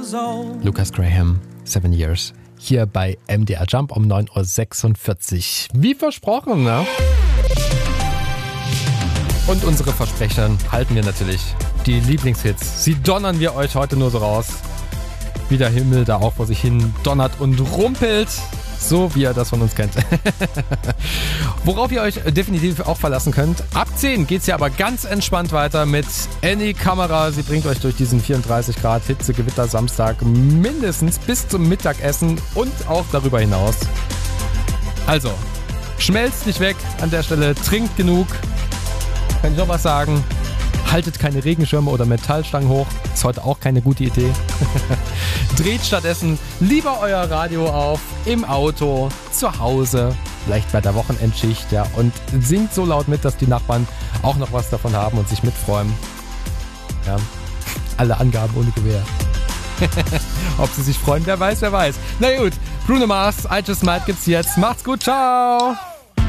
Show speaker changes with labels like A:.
A: Lucas Graham, 7 Years. Hier bei MDR Jump um 9.46 Uhr. Wie versprochen, ne? Und unsere Versprechen halten wir natürlich. Die Lieblingshits, sie donnern wir euch heute nur so raus. Wie der Himmel da auch vor sich hin donnert und rumpelt. So wie ihr das von uns kennt. Worauf ihr euch definitiv auch verlassen könnt. Ab 10 geht's ja aber ganz entspannt weiter mit Annie Kamera. Sie bringt euch durch diesen 34 Grad Hitzegewitter Samstag mindestens bis zum Mittagessen und auch darüber hinaus. Also, schmelzt nicht weg an der Stelle, trinkt genug. Kann ich noch was sagen? Haltet keine Regenschirme oder Metallstangen hoch. Ist heute auch keine gute Idee. Dreht stattdessen lieber euer Radio auf, im Auto, zu Hause, vielleicht bei der Wochenendschicht, ja, und singt so laut mit, dass die Nachbarn auch noch was davon haben und sich mitfreuen. Ja, alle Angaben ohne Gewähr. Ob sie sich freuen, wer weiß, wer weiß. Na gut, Bruno Mars, I Just Might gibt's jetzt. Macht's gut, ciao!